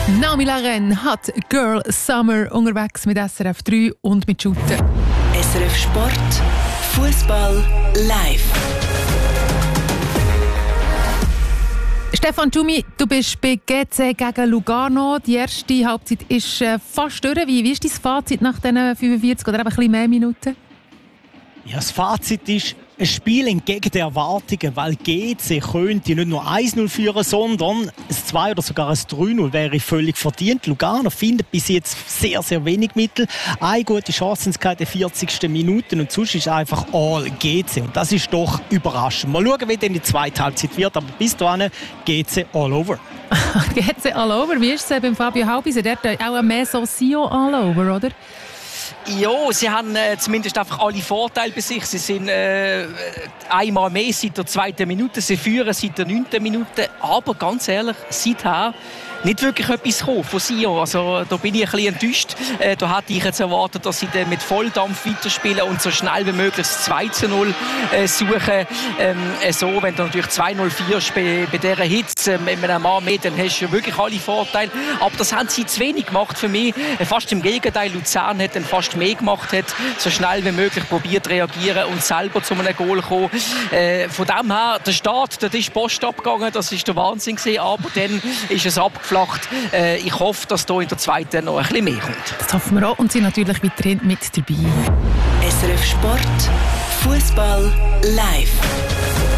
Naomi Laurent hat Girl Summer unterwegs mit SRF 3 und mit Shooten. SRF Sport, Fußball live. Stefan Tschumi, du bist bei GC gegen Lugano. Die erste Halbzeit ist fast durch. Wie ist dein Fazit nach diesen 45 oder eben ein bisschen mehr Minuten? Ja, das Fazit ist ein Spiel entgegen der Erwartungen, weil GC könnte nicht nur 1-0 führen, sondern ein 2 oder sogar ein 3-0 wäre völlig verdient. Lugano findet bis jetzt sehr, sehr wenig Mittel. Eine gute Chance in der 40. Minute und sonst ist einfach all GC. Und das ist doch überraschend. Mal schauen, wie denn die zweite Halbzeit wird, aber bis dahin GC all over. GC all over? Wie ist es beim Fabio Halbiser? Der hat auch mehr so Sio all over, oder? Ja, sie haben zumindest einfach alle Vorteile bei sich. Sie sind einmal mehr seit der 2. Minute, sie führen seit der 9. Minute. Aber ganz ehrlich, seither nicht wirklich etwas gekommen von Sion. Also, da bin ich ein bisschen enttäuscht. Da hätte ich jetzt erwartet, dass sie dann mit Volldampf weiterspielen und so schnell wie möglich das 2-0 suchen. So, wenn du natürlich 2-0 führst bei dieser Hitze mit einem Mann mehr, dann hast du wirklich alle Vorteile. Aber das haben sie zu wenig gemacht für mich. Fast im Gegenteil, Luzern hat dann fast mehr gemacht, hat so schnell wie möglich probiert zu reagieren und selber zu einem Goal kommen. Von dem her, der Start, der ist Post abgegangen, das war der Wahnsinn gewesen, aber dann ist es abgeflacht. Ich hoffe, dass da in der zweiten noch ein bisschen mehr kommt. Das hoffen wir auch und sind natürlich weiterhin mit dabei. SRF Sport, Fußball live.